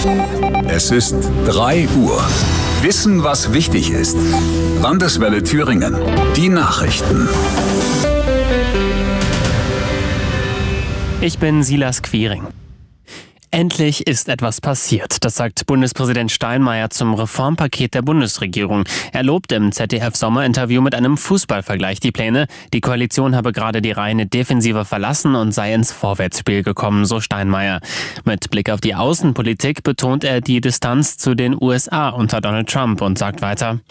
Es ist 3 Uhr. Wissen, was wichtig ist. Landeswelle Thüringen. Die Nachrichten. Ich bin Silas Quiring. Endlich ist etwas passiert, das sagt Bundespräsident Steinmeier zum Reformpaket der Bundesregierung. Er lobt im ZDF-Sommerinterview mit einem Fußballvergleich die Pläne. Die Koalition habe gerade die reine Defensive verlassen und sei ins Vorwärtsspiel gekommen, so Steinmeier. Mit Blick auf die Außenpolitik betont er die Distanz zu den USA unter Donald Trump und sagt weiter: